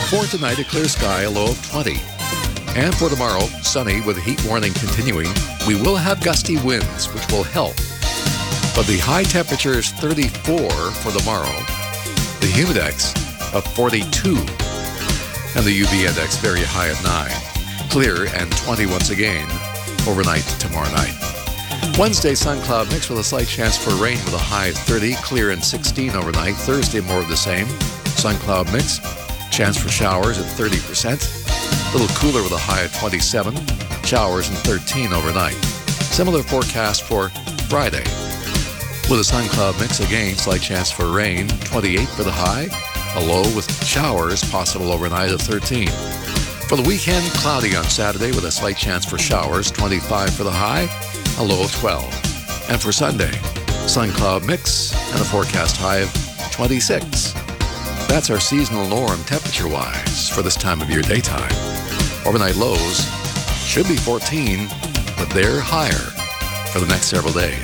For tonight, a clear sky, a low of 20. And for tomorrow, sunny with a heat warning continuing. We will have gusty winds, which will help. But the high temperature is 34 for tomorrow. The humidex of 42. And the UV index very high at 9. Clear and 20 once again overnight tomorrow night. Wednesday, sun cloud mix with a slight chance for rain with a high of 30. Clear and 16 overnight. Thursday, more of the same. Sun cloud mix. Chance for showers at 30%. A little cooler with a high of 27. Showers and 13 overnight. Similar forecast for Friday. With a sun cloud mix again, slight chance for rain. 28 for the high. A low with showers possible overnight of 13. For the weekend, cloudy on Saturday with a slight chance for showers. 25 for the high. A low of 12. And for Sunday, sun cloud mix and a forecast high of 26. That's our seasonal norm temperature-wise for this time of year daytime. Overnight lows should be 14, but they're higher for the next several days.